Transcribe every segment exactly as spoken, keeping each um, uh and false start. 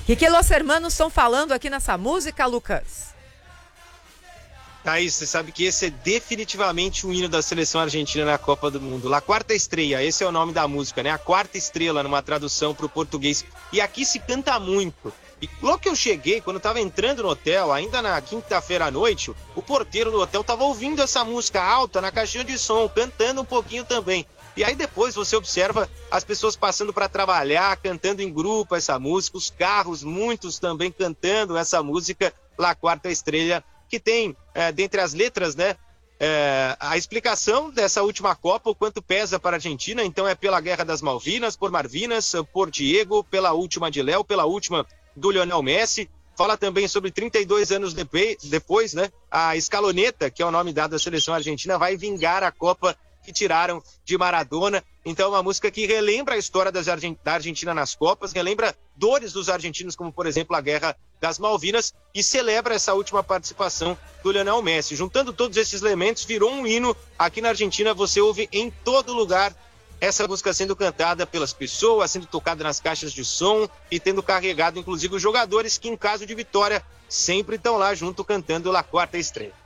O que, que Los Hermanos estão falando aqui nessa música, Lucas? Thaís, você sabe que esse é definitivamente o hino da seleção argentina na Copa do Mundo. La Quarta Estrella, esse é o nome da música, né? A quarta estrela, numa tradução para o português. E aqui se canta muito. E logo que eu cheguei, quando eu tava entrando no hotel, ainda na quinta-feira à noite, o porteiro do hotel tava ouvindo essa música alta na caixinha de som, cantando um pouquinho também. E aí depois você observa as pessoas passando para trabalhar, cantando em grupo essa música, os carros, muitos também cantando essa música, La Quarta Estrella, que tem, é, dentre as letras, né, é, a explicação dessa última Copa, o quanto pesa para a Argentina. Então é pela Guerra das Malvinas, por Malvinas, por Diego, pela última de Léo, pela última do Lionel Messi. Fala também sobre trinta e dois anos depois, né, a escaloneta, que é o nome dado à seleção argentina, vai vingar a Copa que tiraram de Maradona. Então é uma música que relembra a história das Argent... da Argentina nas Copas, relembra dores dos argentinos, como por exemplo a Guerra das Malvinas, e celebra essa última participação do Lionel Messi. Juntando todos esses elementos, virou um hino. Aqui na Argentina você ouve em todo lugar essa música sendo cantada pelas pessoas, sendo tocada nas caixas de som e tendo carregado inclusive os jogadores, que em caso de vitória sempre estão lá junto cantando La Quarta Estrella.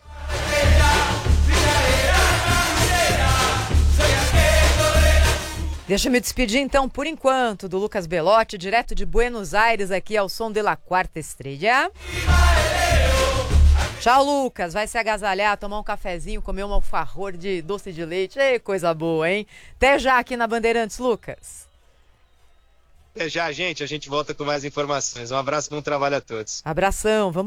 Deixa eu me despedir então, por enquanto, do Lucas Belotti, direto de Buenos Aires, aqui ao som de La Quarta Estrella. Tchau, Lucas. Vai se agasalhar, tomar um cafezinho, comer um alfajor de doce de leite. Ei, coisa boa, hein? Até já aqui na Bandeirantes, Lucas. Até já, gente. A gente volta com mais informações. Um abraço e bom trabalho a todos. Abração. Vamos